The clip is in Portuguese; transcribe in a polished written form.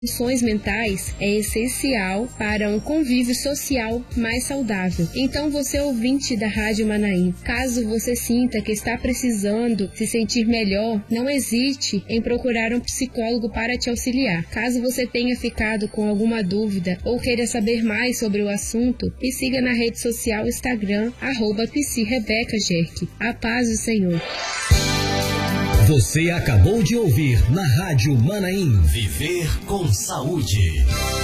Funções mentais é essencial para um convívio social mais saudável. Então, você ouvinte da Rádio Manaim, caso você sinta que está precisando se sentir melhor, não hesite em procurar um psicólogo para te auxiliar. Caso você tenha ficado com alguma dúvida ou queira saber mais sobre o assunto, me siga na rede social Instagram, @psirebecajerk. A paz do Senhor. Você acabou de ouvir na Rádio Manaim. Viver com saúde.